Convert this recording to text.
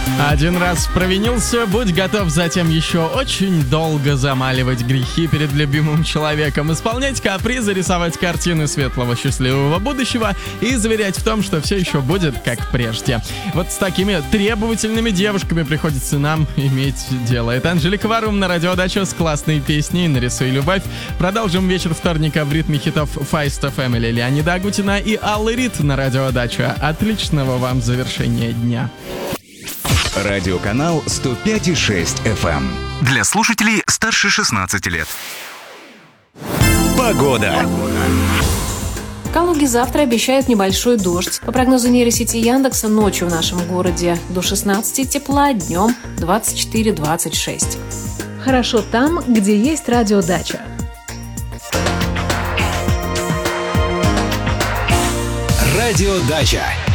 Один раз провинился, будь готов затем еще очень долго замаливать грехи перед любимым человеком, исполнять капризы, рисовать картины светлого счастливого будущего и заверять в том, что все еще будет как прежде. Вот с такими требовательными девушками приходится нам иметь дело. Это Анжелика Варум на радиодаче с классной песней «Нарисуй любовь». Продолжим вечер вторника в ритме хитов Файста Фэмили, Леонида Агутина и Аллы Рид на радиодаче. Отличного вам завершения дня. Радиоканал 105,6 FM. Для слушателей старше 16 лет. Погода. В Калуге завтра обещают небольшой дождь. По прогнозу нейросети Яндекса, ночью в нашем городе до 16 тепла, днем 24-26. Хорошо там, где есть радиодача. Радиодача.